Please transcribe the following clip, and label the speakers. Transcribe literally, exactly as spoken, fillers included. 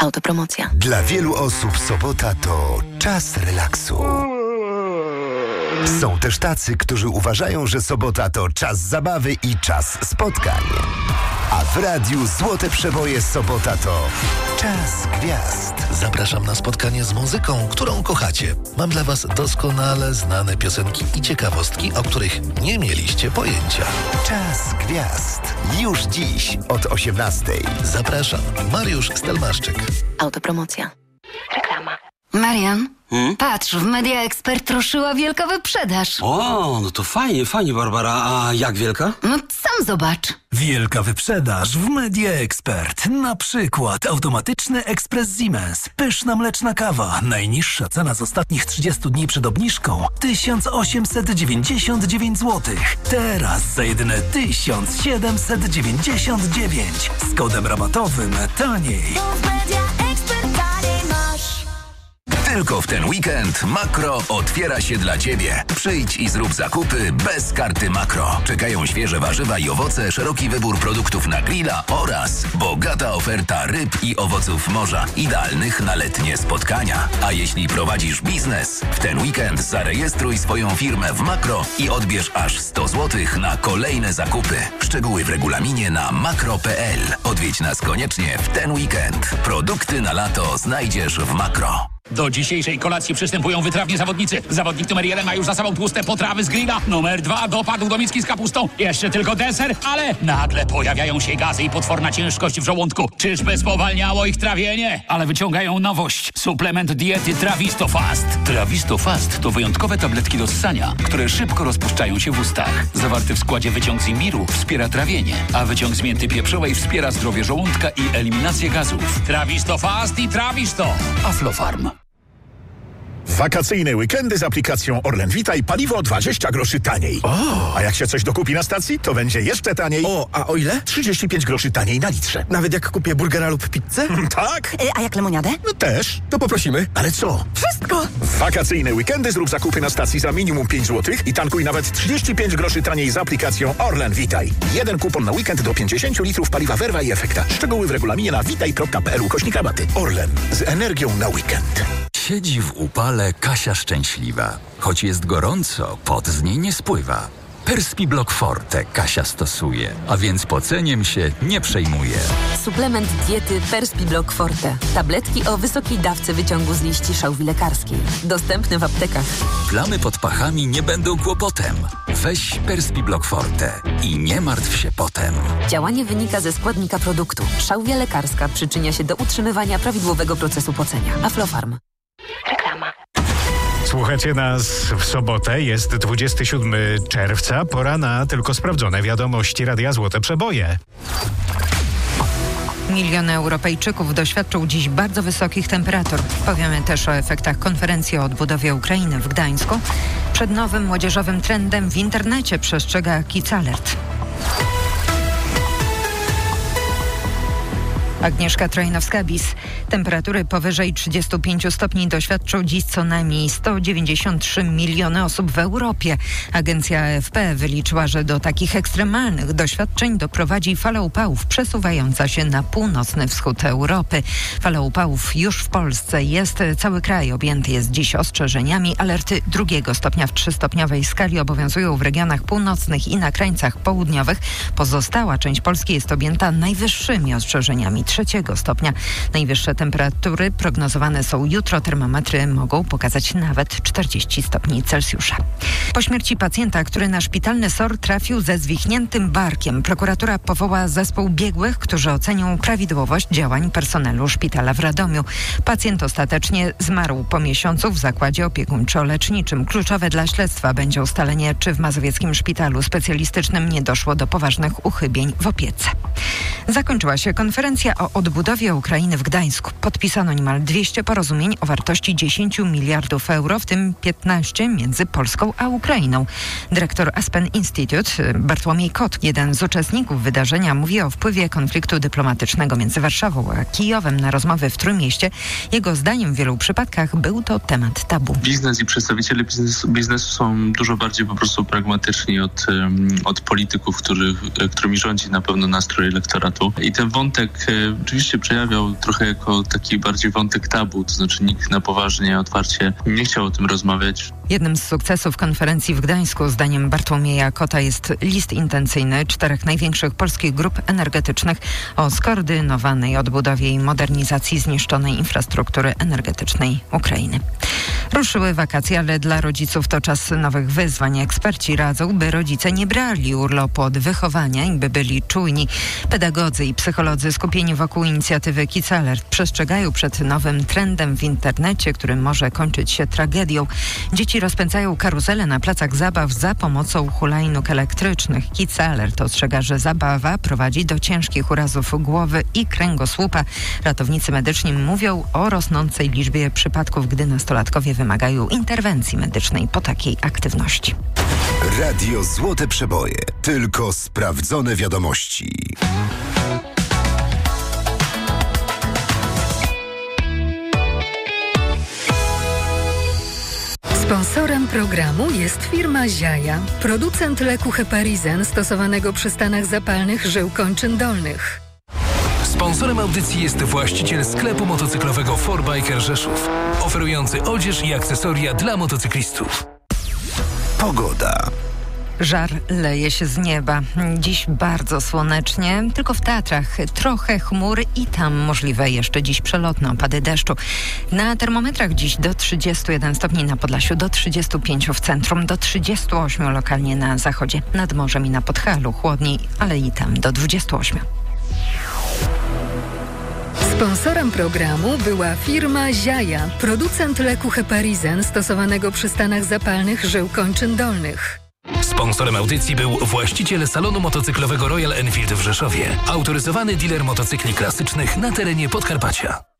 Speaker 1: Autopromocja.
Speaker 2: Dla wielu osób sobota to czas relaksu. Są też tacy, którzy uważają, że sobota to czas zabawy i czas spotkań. A w radiu Złote Przeboje sobota to czas gwiazd.
Speaker 3: Zapraszam na spotkanie z muzyką, którą kochacie. Mam dla was doskonale znane piosenki i ciekawostki, o których nie mieliście pojęcia.
Speaker 2: Czas gwiazd. Już dziś od osiemnastej.
Speaker 3: Zapraszam. Mariusz Stelmaszczyk.
Speaker 1: Autopromocja. Reklama.
Speaker 4: Marian,
Speaker 5: Hmm?
Speaker 4: patrz, w Media Expert ruszyła wielka wyprzedaż.
Speaker 5: O, no to fajnie, fajnie, Barbara. A jak wielka?
Speaker 4: No sam zobacz.
Speaker 6: Wielka wyprzedaż w Media Expert. Na przykład automatyczny ekspres Siemens. Pyszna mleczna kawa. Najniższa cena z ostatnich trzydziestu dni przed obniżką tysiąc osiemset dziewięćdziesiąt dziewięć złotych. Teraz za jedyne tysiąc siedemset dziewięćdziesiąt dziewięć. Z kodem rabatowym taniej.
Speaker 7: Tylko w ten weekend Makro otwiera się dla Ciebie. Przyjdź i zrób zakupy bez karty Makro. Czekają świeże warzywa i owoce, szeroki wybór produktów na grilla oraz bogata oferta ryb i owoców morza, idealnych na letnie spotkania. A jeśli prowadzisz biznes, w ten weekend zarejestruj swoją firmę w Makro i odbierz aż sto złotych na kolejne zakupy. Szczegóły w regulaminie na makro kropka p l. Odwiedź nas koniecznie w ten weekend. Produkty na lato znajdziesz w Makro.
Speaker 8: Do dzisiejszej kolacji przystępują wytrawni zawodnicy. Zawodnik numer jeden ma już za sobą tłuste potrawy z grilla. Numer dwa dopadł do miski z kapustą. Jeszcze tylko deser, ale nagle pojawiają się gazy i potworna ciężkość w żołądku. Czyżby spowalniało ich trawienie? Ale wyciągają nowość. Suplement diety Trawisto Fast. Trawisto Fast to wyjątkowe tabletki do ssania, które szybko rozpuszczają się w ustach. Zawarty w składzie wyciąg z imbiru wspiera trawienie, a wyciąg z mięty pieprzowej wspiera zdrowie żołądka i eliminację gazów. Trawisto Fast i Trawisto. Aflofarm.
Speaker 9: Wakacyjne weekendy z aplikacją Orlen Vita i paliwo dwadzieścia groszy taniej.
Speaker 10: O!
Speaker 9: A jak się coś dokupi na stacji, to będzie jeszcze taniej.
Speaker 10: O, a o ile?
Speaker 9: trzydzieści pięć groszy taniej na litrze.
Speaker 10: Nawet jak kupię burgera lub pizzę?
Speaker 9: Tak?
Speaker 4: A jak lemoniadę?
Speaker 9: No też.
Speaker 10: To poprosimy.
Speaker 9: Ale co?
Speaker 4: Wszystko!
Speaker 9: W wakacyjne weekendy zrób zakupy na stacji za minimum pięć złotych i tankuj nawet trzydzieści pięć groszy taniej z aplikacją Orlen Vitaj. Jeden kupon na weekend do pięćdziesiąt litrów paliwa Verva i Efekta. Szczegóły w regulaminie na witaj kropka p l ukośnik rabaty. Orlen. Z energią na weekend.
Speaker 11: Siedzi w upale Kasia szczęśliwa. Choć jest gorąco, pot z niej nie spływa. Perspiblock Forte Kasia stosuje, a więc poceniem się nie przejmuje.
Speaker 12: Suplement diety Perspiblock Forte. Tabletki o wysokiej dawce wyciągu z liści szałwi lekarskiej. Dostępne w aptekach.
Speaker 11: Plamy pod pachami nie będą kłopotem. Weź Perspiblock Forte i nie martw się potem.
Speaker 12: Działanie wynika ze składnika produktu. Szałwia lekarska przyczynia się do utrzymywania prawidłowego procesu pocenia. Aflofarm.
Speaker 1: Reklama.
Speaker 13: Słuchacie nas w sobotę, jest dwudziestego siódmego czerwca, pora na tylko sprawdzone wiadomości Radia Złote Przeboje.
Speaker 14: Miliony Europejczyków doświadczą dziś bardzo wysokich temperatur. Powiemy też o efektach konferencji o odbudowie Ukrainy w Gdańsku. Przed nowym młodzieżowym trendem w internecie przestrzega Kids Alert. Agnieszka Trojnowska-Bis. Temperatury powyżej trzydziestu pięciu stopni doświadczą dziś co najmniej sto dziewięćdziesiąt trzy miliony osób w Europie. Agencja A F P wyliczyła, że do takich ekstremalnych doświadczeń doprowadzi fala upałów przesuwająca się na północny wschód Europy. Fala upałów już w Polsce jest. Cały kraj objęty jest dziś ostrzeżeniami. Alerty drugiego stopnia w trzystopniowej skali obowiązują w regionach północnych i na krańcach południowych. Pozostała część Polski jest objęta najwyższymi ostrzeżeniami trzeciego stopnia. Najwyższe temperatury prognozowane są jutro. Termometry mogą pokazać nawet czterdzieści stopni Celsjusza. Po śmierci pacjenta, który na szpitalny S O R trafił ze zwichniętym barkiem, prokuratura powoła zespół biegłych, którzy ocenią prawidłowość działań personelu szpitala w Radomiu. Pacjent ostatecznie zmarł po miesiącu w zakładzie opiekuńczo-leczniczym. Kluczowe dla śledztwa będzie ustalenie, czy w mazowieckim szpitalu specjalistycznym nie doszło do poważnych uchybień w opiece. Zakończyła się konferencja o odbudowie Ukrainy w Gdańsku. Podpisano niemal dwieście porozumień o wartości dziesięć miliardów euro, w tym piętnaście między Polską a Ukrainą. Dyrektor Aspen Institute Bartłomiej Kot, jeden z uczestników wydarzenia, mówi o wpływie konfliktu dyplomatycznego między Warszawą a Kijowem na rozmowy w Trójmieście. Jego zdaniem w wielu przypadkach był to temat tabu.
Speaker 15: Biznes i przedstawiciele biznesu, biznesu są dużo bardziej po prostu pragmatyczni od, um, od polityków, których, którymi rządzi na pewno nastrój elektoratu. I ten wątek oczywiście przejawiał trochę jako taki bardziej wątek tabu, to znaczy nikt na poważnie, otwarcie nie chciał o tym rozmawiać.
Speaker 14: Jednym z sukcesów konferencji w Gdańsku, zdaniem Bartłomieja Kota, jest list intencyjny czterech największych polskich grup energetycznych o skoordynowanej odbudowie i modernizacji zniszczonej infrastruktury energetycznej Ukrainy. Ruszyły wakacje, ale dla rodziców to czas nowych wyzwań. Eksperci radzą, by rodzice nie brali urlopu od wychowania i by byli czujni. Pedagodzy i psycholodzy skupieni wokół inicjatywy Kids Alert przestrzegają przed nowym trendem w internecie, który może kończyć się tragedią. Dzieci rozpędzają karuzele na placach zabaw za pomocą hulajnóg elektrycznych. Kids Alert ostrzega, że zabawa prowadzi do ciężkich urazów głowy i kręgosłupa. Ratownicy medyczni mówią o rosnącej liczbie przypadków, gdy nastolatkowie wymagają interwencji medycznej po takiej aktywności.
Speaker 2: Radio Złote Przeboje. Tylko sprawdzone wiadomości.
Speaker 16: Sponsorem programu jest firma Ziaja, producent leku Heparizen stosowanego przy stanach zapalnych żył kończyn dolnych.
Speaker 17: Sponsorem audycji jest właściciel sklepu motocyklowego four biker Rzeszów, oferujący odzież i akcesoria dla motocyklistów.
Speaker 2: Pogoda.
Speaker 14: Żar leje się z nieba. Dziś bardzo słonecznie, tylko w Tatrach trochę chmur i tam możliwe jeszcze dziś przelotne opady deszczu. Na termometrach dziś do trzydziestu jeden stopni na Podlasiu, do trzydziestu pięciu w centrum, do trzydziestu ośmiu lokalnie na zachodzie. Nad morzem i na Podhalu chłodniej, ale i tam do dwudziestu ośmiu.
Speaker 16: Sponsorem programu była firma Ziaja, producent leku Heparizen stosowanego przy stanach zapalnych żył kończyn dolnych.
Speaker 17: Sponsorem audycji był właściciel salonu motocyklowego Royal Enfield w Rzeszowie, autoryzowany dealer motocykli klasycznych na terenie Podkarpacia.